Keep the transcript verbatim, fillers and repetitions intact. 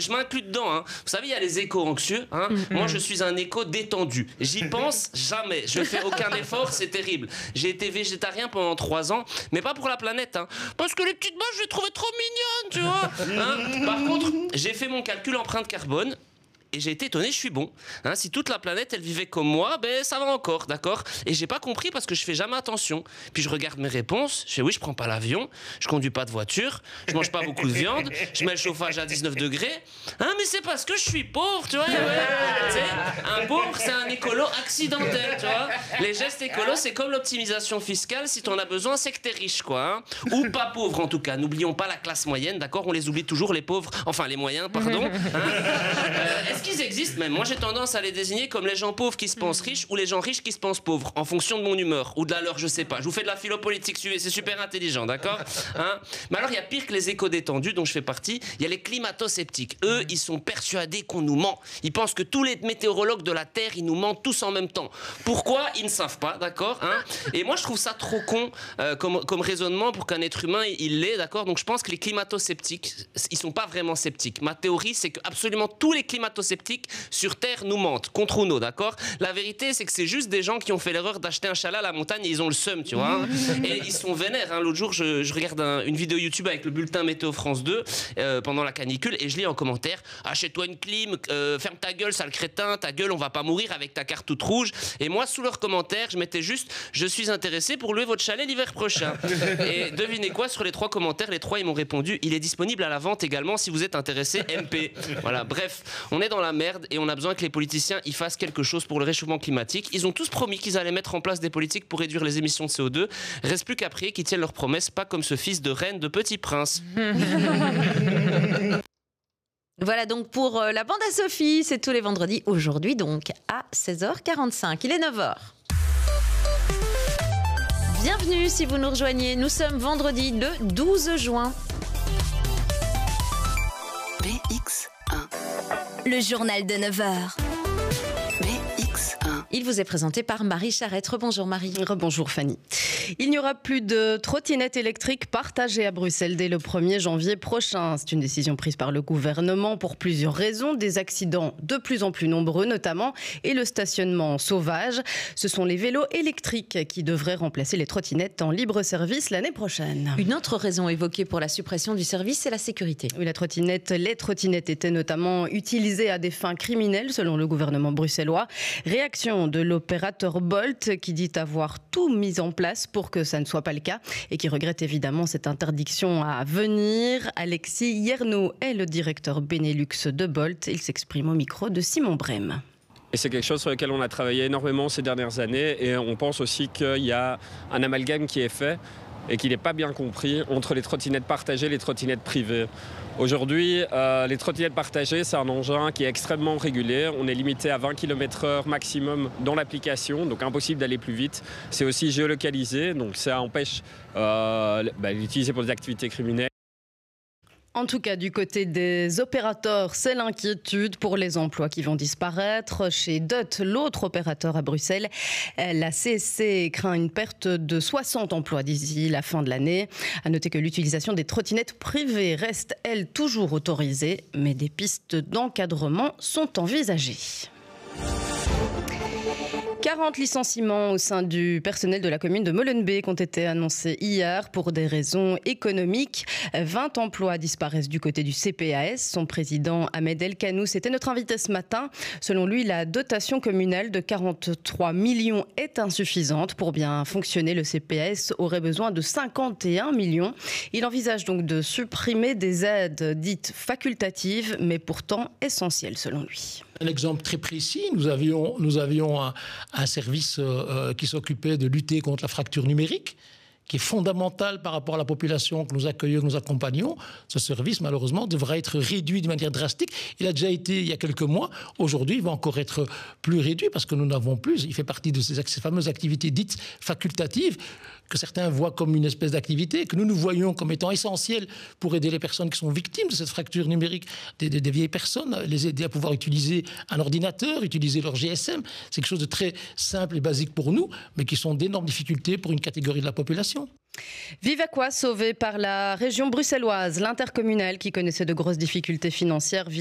je m'inclus dedans. Hein. Vous savez, il y a les éco-anxieux. Hein. Mm-hmm. Moi, je suis un éco détendu. J'y pense jamais. Je fais aucun effort, c'est terrible. J'ai été végétarien pendant trois ans, mais pas pour la planète. Hein. Parce que les petites vaches, je les trouvais trop mignonnes, tu vois. Hein. Par contre, j'ai fait mon calcul empreinte carbone. Et j'ai été étonné, je suis bon. Hein, si toute la planète, elle vivait comme moi, ben ça va encore, d'accord. Et j'ai pas compris parce que je fais jamais attention. Puis je regarde mes réponses, je fais oui, je prends pas l'avion, je conduis pas de voiture, je mange pas beaucoup de viande, je mets le chauffage à dix-neuf degrés. Hein, mais c'est parce que je suis pauvre, tu vois. Ouais. Tu sais, un pauvre, c'est un écolo accidentel, tu vois. Les gestes écolos, c'est comme l'optimisation fiscale. Si t'en as besoin, c'est que t'es riche, quoi. Hein. Ou pas pauvre, en tout cas. N'oublions pas la classe moyenne, d'accord. On les oublie toujours, les pauvres. Enfin, les moyens, pardon. Hein. Euh, qu'ils existent même. Moi, j'ai tendance à les désigner comme les gens pauvres qui se pensent riches ou les gens riches qui se pensent pauvres, en fonction de mon humeur ou de la leur, je sais pas. Je vous fais de la philo politique, suivez, c'est super intelligent, d'accord, hein. Mais alors, il y a pire que les éco-détendus, dont je fais partie, il y a les climato-sceptiques. Eux, ils sont persuadés qu'on nous ment. Ils pensent que tous les météorologues de la Terre, ils nous mentent tous en même temps. Pourquoi? Ils ne savent pas, d'accord, hein. Et moi, je trouve ça trop con euh, comme, comme raisonnement pour qu'un être humain, il l'est, d'accord. Donc, je pense que les climato-sceptiques, ils sont pas vraiment sceptiques. Ma théorie, c'est que absolument tous les climato-sceptiques sur Terre nous mentent, contre ou non, d'accord. La vérité, c'est que c'est juste des gens qui ont fait l'erreur d'acheter un chalet à la montagne et ils ont le seum, tu vois. Hein. Et ils sont vénères. Hein. L'autre jour, je, je regarde un, une vidéo YouTube avec le bulletin Météo France deux euh, pendant la canicule et je lis en commentaire « Achète-toi une clim, euh, ferme ta gueule, sale crétin, ta gueule, on va pas mourir avec ta carte toute rouge. » Et moi, sous leurs commentaires, je mettais juste « Je suis intéressé pour louer votre chalet l'hiver prochain. » Et devinez quoi, sur les trois commentaires, les trois, ils m'ont répondu « Il est disponible à la vente également si vous êtes intéressé, M P. » Voilà, bref, on est dans la merde et on a besoin que les politiciens y fassent quelque chose pour le réchauffement climatique. Ils ont tous promis qu'ils allaient mettre en place des politiques pour réduire les émissions de C O deux. Reste plus qu'à prier qu'ils tiennent leurs promesses, pas comme ce fils de reine de Petit Prince. Voilà donc pour la bande à Sophie, c'est tous les vendredis, aujourd'hui donc à seize heures quarante-cinq. Il est neuf heures. Bienvenue si vous nous rejoignez, nous sommes vendredi le douze juin. B X un. Le journal de neuf heures. B X un. Il vous est présenté par Marie Charette. Rebonjour Marie. Rebonjour Fanny. Il n'y aura plus de trottinettes électriques partagées à Bruxelles dès le premier janvier prochain. C'est une décision prise par le gouvernement pour plusieurs raisons. Des accidents de plus en plus nombreux notamment et le stationnement sauvage. Ce sont les vélos électriques qui devraient remplacer les trottinettes en libre service l'année prochaine. Une autre raison évoquée pour la suppression du service, c'est la sécurité. Oui, la trottinette, les trottinettes étaient notamment utilisées à des fins criminelles selon le gouvernement bruxellois. Réaction de l'opérateur Bolt qui dit avoir tout mis en place pour que ça ne soit pas le cas et qui regrette évidemment cette interdiction à venir. Alexis Yernou est le directeur Benelux de Bolt. Il s'exprime au micro de Simon Brem. Et c'est quelque chose sur lequel on a travaillé énormément ces dernières années et on pense aussi qu'il y a un amalgame qui est fait et qu'il n'est pas bien compris entre les trottinettes partagées et les trottinettes privées. Aujourd'hui, euh, les trottinettes partagées, c'est un engin qui est extrêmement régulé. On est limité à vingt kilomètres heure maximum dans l'application, donc impossible d'aller plus vite. C'est aussi géolocalisé, donc ça empêche euh, bah, d'utiliser pour des activités criminelles. En tout cas, du côté des opérateurs, c'est l'inquiétude pour les emplois qui vont disparaître. Chez D O T, l'autre opérateur à Bruxelles, la C S C craint une perte de soixante emplois d'ici la fin de l'année. À noter que l'utilisation des trottinettes privées reste, elle, toujours autorisée, mais des pistes d'encadrement sont envisagées. quarante licenciements au sein du personnel de la commune de Molenbeek ont été annoncés hier pour des raisons économiques. vingt emplois disparaissent du côté du C P A S. Son président Ahmed El Kanous était notre invité ce matin. Selon lui, la dotation communale de quarante-trois millions est insuffisante. Pour bien fonctionner, le C P A S aurait besoin de cinquante et un millions. Il envisage donc de supprimer des aides dites facultatives, mais pourtant essentielles selon lui. Un exemple très précis, nous avions, nous avions un, un service euh, qui s'occupait de lutter contre la fracture numérique, qui est fondamental par rapport à la population que nous accueillons, que nous accompagnons. Ce service, malheureusement, devra être réduit de manière drastique. Il a déjà été il y a quelques mois. Aujourd'hui, il va encore être plus réduit parce que nous n'avons plus. Il fait partie de ces, ces fameuses activités dites facultatives que certains voient comme une espèce d'activité, que nous nous voyons comme étant essentielle pour aider les personnes qui sont victimes de cette fracture numérique, des, des, des vieilles personnes, les aider à pouvoir utiliser un ordinateur, utiliser leur G S M. C'est quelque chose de très simple et basique pour nous, mais qui sont d'énormes difficultés pour une catégorie de la population. Vivaquois sauvé par la région bruxelloise, l'intercommunale qui connaissait de grosses difficultés financières.